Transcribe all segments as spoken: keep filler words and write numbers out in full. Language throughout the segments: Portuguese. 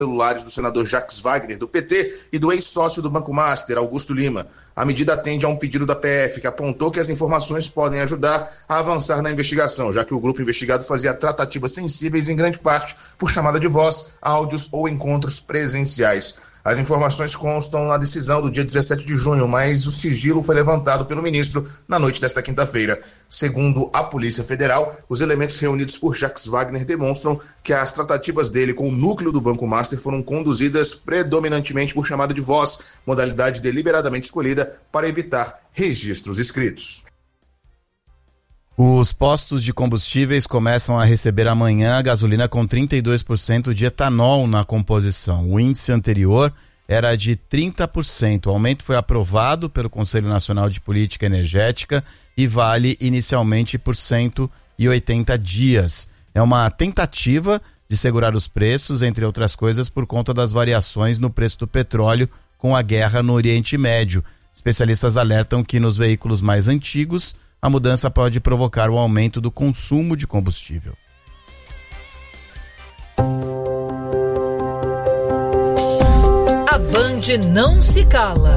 celulares do senador Jacques Wagner, do P T, e do ex-sócio do Banco Master, Augusto Lima. A medida atende a um pedido da P F, que apontou que as informações podem ajudar a avançar na investigação, já que o grupo investigado fazia tratativas sensíveis em grande parte por chamada de voz, áudios ou encontros presenciais. As informações constam na decisão do dia dezessete de junho, mas o sigilo foi levantado pelo ministro na noite desta quinta-feira. Segundo a Polícia Federal, os elementos reunidos por Jacques Wagner demonstram que as tratativas dele com o núcleo do Banco Master foram conduzidas predominantemente por chamada de voz, modalidade deliberadamente escolhida para evitar registros escritos. Os postos de combustíveis começam a receber amanhã a gasolina com trinta e dois por cento de etanol na composição. O índice anterior era de trinta por cento. O aumento foi aprovado pelo Conselho Nacional de Política Energética e vale inicialmente por cento e oitenta dias. É uma tentativa de segurar os preços, entre outras coisas, por conta das variações no preço do petróleo com a guerra no Oriente Médio. Especialistas alertam que nos veículos mais antigos a mudança pode provocar o aumento do consumo de combustível. A Band não se cala.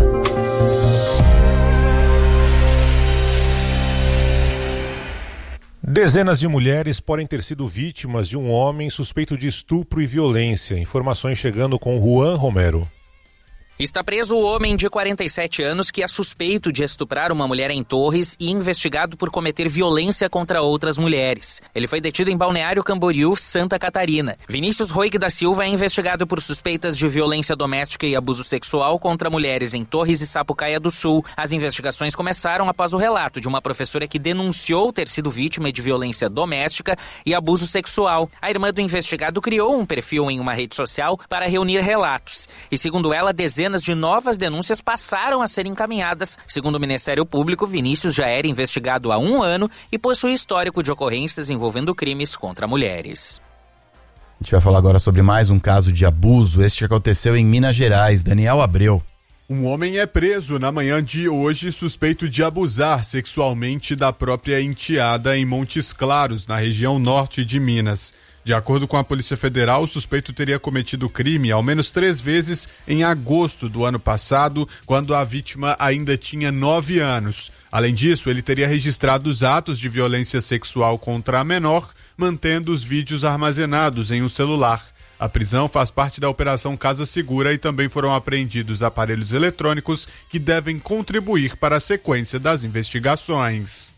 Dezenas de mulheres podem ter sido vítimas de um homem suspeito de estupro e violência. Informações chegando com Juan Romero. Está preso o homem de quarenta e sete anos que é suspeito de estuprar uma mulher em Torres e investigado por cometer violência contra outras mulheres. Ele foi detido em Balneário Camboriú, Santa Catarina. Vinícius Roig da Silva é investigado por suspeitas de violência doméstica e abuso sexual contra mulheres em Torres e Sapucaia do Sul. As investigações começaram após o relato de uma professora que denunciou ter sido vítima de violência doméstica e abuso sexual. A irmã do investigado criou um perfil em uma rede social para reunir relatos. E, segundo ela, dezenas de novas denúncias passaram a ser encaminhadas. Segundo o Ministério Público, Vinícius já era investigado há um ano e possui histórico de ocorrências envolvendo crimes contra mulheres. A gente vai falar agora sobre mais um caso de abuso. Este aconteceu em Minas Gerais. Daniel Abreu. Um homem é preso na manhã de hoje suspeito de abusar sexualmente da própria enteada em Montes Claros, na região norte de Minas. De acordo com a Polícia Federal, o suspeito teria cometido o crime ao menos três vezes em agosto do ano passado, quando a vítima ainda tinha nove anos. Além disso, ele teria registrado os atos de violência sexual contra a menor, mantendo os vídeos armazenados em um celular. A prisão faz parte da Operação Casa Segura e também foram apreendidos aparelhos eletrônicos que devem contribuir para a sequência das investigações.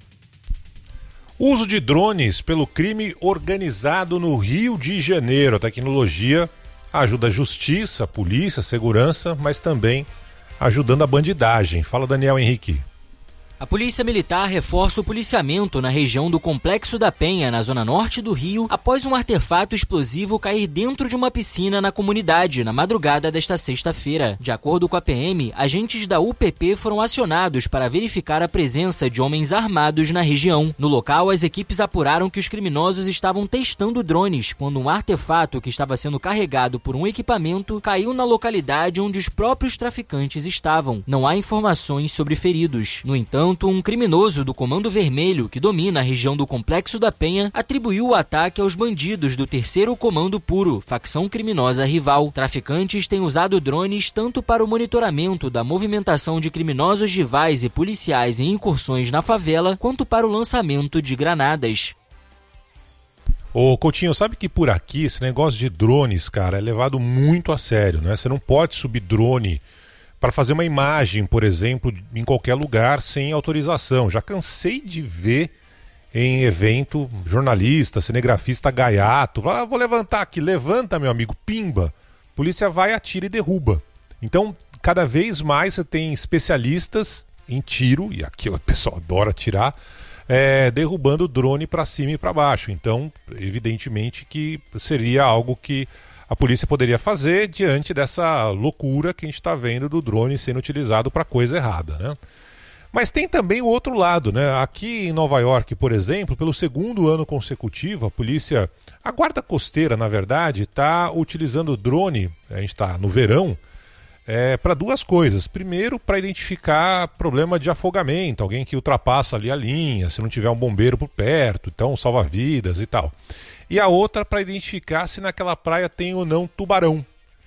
Uso de drones pelo crime organizado no Rio de Janeiro. A tecnologia ajuda a justiça, a polícia, a segurança, mas também ajudando a bandidagem. Fala, Daniel Henrique. A Polícia Militar reforça o policiamento na região do Complexo da Penha, na zona norte do Rio, após um artefato explosivo cair dentro de uma piscina na comunidade, na madrugada desta sexta-feira. De acordo com a P M, agentes da U P P foram acionados para verificar a presença de homens armados na região. No local, as equipes apuraram que os criminosos estavam testando drones, quando um artefato que estava sendo carregado por um equipamento caiu na localidade onde os próprios traficantes estavam. Não há informações sobre feridos. No entanto, um criminoso do Comando Vermelho, que domina a região do Complexo da Penha, atribuiu o ataque aos bandidos do terceiro Comando Puro, facção criminosa rival. Traficantes têm usado drones tanto para o monitoramento da movimentação de criminosos rivais e policiais em incursões na favela, quanto para o lançamento de granadas. Ô Coutinho, sabe que por aqui esse negócio de drones, cara, é levado muito a sério, né? Você não pode subir drone para fazer uma imagem, por exemplo, em qualquer lugar sem autorização. Já cansei de ver em evento jornalista, cinegrafista gaiato, ah, vou levantar aqui, levanta, meu amigo, pimba. Polícia vai, atira e derruba. Então, cada vez mais você tem especialistas em tiro, e aqui o pessoal adora atirar, é, derrubando o drone para cima e para baixo. Então, evidentemente que seria algo que a polícia poderia fazer diante dessa loucura que a gente está vendo do drone sendo utilizado para coisa errada, né? Mas tem também o outro lado, né? Aqui em Nova York, por exemplo, pelo segundo ano consecutivo, a polícia, a guarda costeira, na verdade, está utilizando o drone, a gente está no verão, é, para duas coisas. Primeiro, para identificar problema de afogamento, alguém que ultrapassa ali a linha, se não tiver um bombeiro por perto, então salva-vidas e tal. E a outra para identificar se naquela praia tem ou não tubarão.